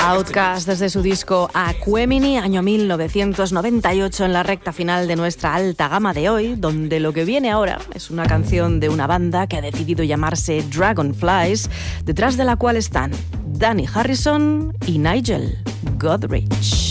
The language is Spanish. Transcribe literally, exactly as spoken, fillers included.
Outkast desde su disco Aquemini, año mil novecientos noventa y ocho, en la recta final de nuestra alta gama de hoy, donde lo que viene ahora es una canción de una banda que ha decidido llamarse Dragonflies, detrás de la cual están Danny Harrison y Nigel Godrich.